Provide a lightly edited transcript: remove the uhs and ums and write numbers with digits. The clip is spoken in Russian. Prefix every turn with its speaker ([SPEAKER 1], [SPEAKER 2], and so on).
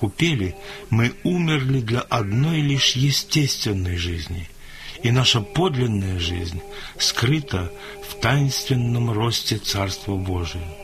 [SPEAKER 1] купели, мы умерли для одной лишь естественной жизни, и наша подлинная жизнь скрыта в таинственном росте Царства Божия.